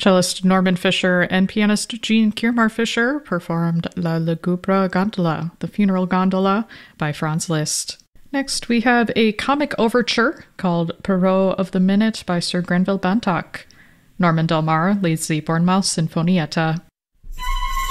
Cellist Norman Fischer and pianist Jean Kiermar Fischer performed La Lugubre Gondola, The Funeral Gondola, by Franz Liszt. Next, we have a comic overture called Perrault of the Minute by Sir Grenville Bantock. Norman Del Mar leads the Bournemouth Sinfonietta.